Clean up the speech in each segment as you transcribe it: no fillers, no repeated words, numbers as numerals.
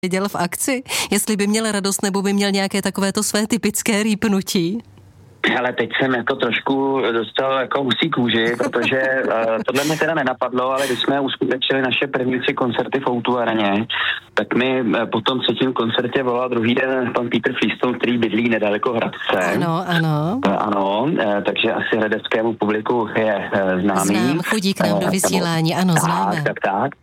viděl v akci? Jestli by měl radost, nebo by měl nějaké takovéto své typické rýpnutí? Ale teď jsem jako trošku dostal jako husí kůži, protože tohle mi teda nenapadlo, ale když jsme uskutečnili naše první 3 koncerty v O2 areně, tak mi po tom 3. koncertě volal druhý den pan Peter Feaston, který bydlí nedaleko Hradce. Ano, takže asi hradeckému publiku je známý. Znám, chodí k nám do vysílání, ano, známe. Tak.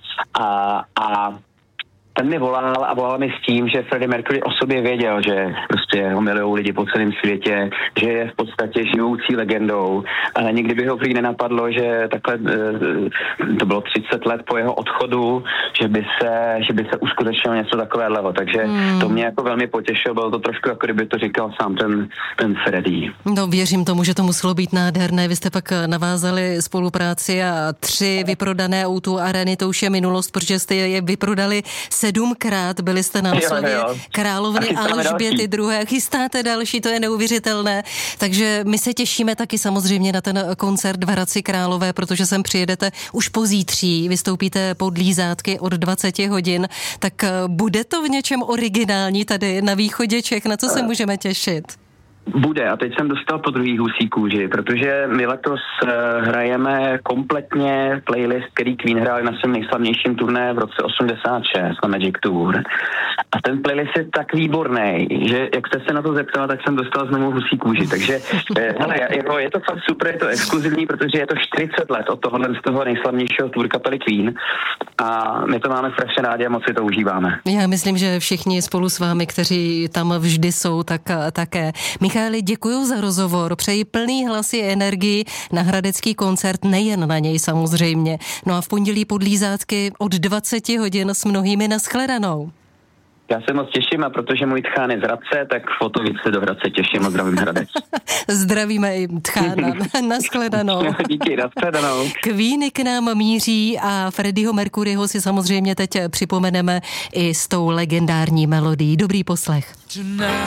A ten mi volal mi s tím, že Freddie Mercury o sobě věděl, že prostě ho milujou lidi po celém světě, že je v podstatě živoucí legendou, ale nikdy by ho prý nenapadlo, že takhle to bylo 30 let po jeho odchodu, že by se uskutečnilo něco takového, takže to mě jako velmi potěšilo, bylo to trošku jako kdyby to říkal sám ten Freddie. No, věřím tomu, že to muselo být nádherné, vy jste pak navázali spolupráci a 3 vyprodané O2 areny, to už je minulost, protože jste je vyprodali 7krát, byli jste na oslavě královny Alžběty II. Chystáte další, to je neuvěřitelné. Takže my se těšíme taky samozřejmě na ten koncert v Hradci Králové, protože sem přijedete už pozítří, vystoupíte pod Lízátky od 20 hodin, tak bude to v něčem originální tady na východě Čech, na co se můžeme těšit? Bude, a teď jsem dostal po druhý husí kůži, protože my letos hrajeme kompletně playlist, který Queen hráli na svém nejslavnějším turné v roce 86 na Magic Tour. A ten playlist je tak výborný, že jak jste se na to zeptala, tak jsem dostal znovu husí kůži. Takže hele, je to fakt super, je to exkluzivní, protože je to 40 let od z toho nejslavnějšího tour kapely Queen a my to máme strašně rádi a moc si to užíváme. Já myslím, že všichni spolu s vámi, kteří tam vždy jsou, tak také. Michaeli, děkuju za rozhovor, přeji plný hlasy energii na hradecký koncert, nejen na něj samozřejmě. No a v pondělí pod Lízátky od 20 hodin s mnohými nashledanou. Já se moc těším, a protože můj tchán je z Hradce, tak o to víc se do Hradce těším a zdravím Hradec. Zdravíme i tchána. Nashledanou. Díky, nashledanou. Queeny k nám míří a Freddieho Mercuryho si samozřejmě teď připomeneme i s tou legendární melodií. Dobrý poslech.